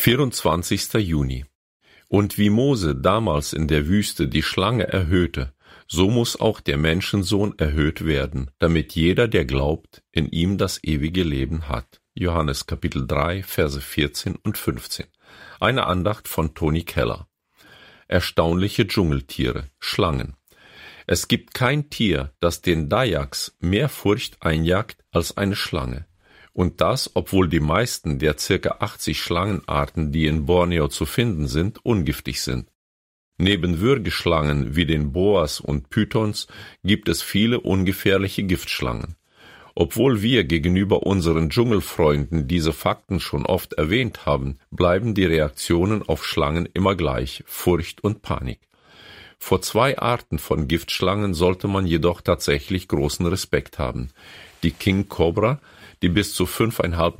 24. Juni. Und wie Mose damals in der Wüste die Schlange erhöhte, so muss auch der Menschensohn erhöht werden, damit jeder, der glaubt, in ihm das ewige Leben hat. Johannes Kapitel 3, Verse 14 und 15. Eine Andacht von Toni Keller. Erstaunliche Dschungeltiere, Schlangen. Es gibt kein Tier, das den Dayaks mehr Furcht einjagt als eine Schlange. Und das, obwohl die meisten der ca. 80 Schlangenarten, die in Borneo zu finden sind, ungiftig sind. Neben Würgeschlangen wie den Boas und Pythons gibt es viele ungefährliche Giftschlangen. Obwohl wir gegenüber unseren Dschungelfreunden diese Fakten schon oft erwähnt haben, bleiben die Reaktionen auf Schlangen immer gleich: Furcht und Panik. Vor 2 Arten von Giftschlangen sollte man jedoch tatsächlich großen Respekt haben. Die King Cobra, die bis zu 5,5